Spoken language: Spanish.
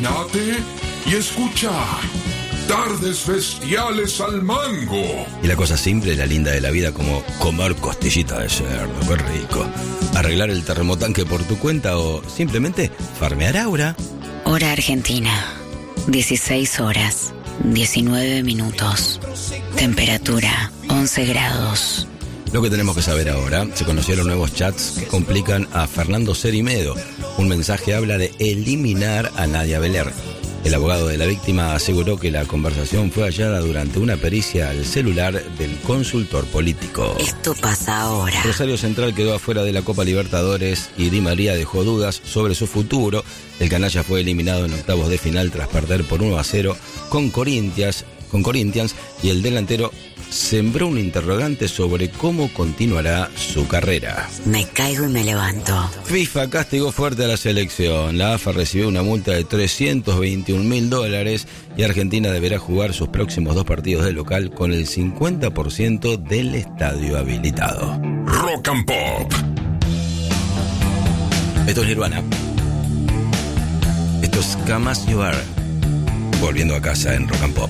Imagínate y escucha. Tardes bestiales al mango. Y la cosa simple y la linda de la vida, como comer costillita de cerdo, qué rico. Arreglar el terremotanque por tu cuenta o simplemente farmear Aura. Hora Argentina, 16 horas, 19 minutos. Temperatura, 11 grados. Lo que tenemos que saber ahora, se conocieron nuevos chats que complican a Fernando Cerimedo. Un mensaje habla de eliminar a Nadia Beler. El abogado de la víctima aseguró que la conversación fue hallada durante una pericia al celular del consultor político. Esto pasa ahora. Rosario Central quedó afuera de la Copa Libertadores y Di María dejó dudas sobre su futuro. El canalla fue eliminado en octavos de final tras perder por 1-0 con Corinthians y el delantero sembró un interrogante sobre cómo continuará su carrera. Me caigo y me levanto. FIFA castigó fuerte a la selección. La AFA recibió una multa de $321.000 y Argentina deberá jugar sus próximos 2 partidos de local con el 50% del estadio habilitado. Rock and Pop. Esto es Nirvana. Esto es Come As You Are. Volviendo a casa en Rock and Pop.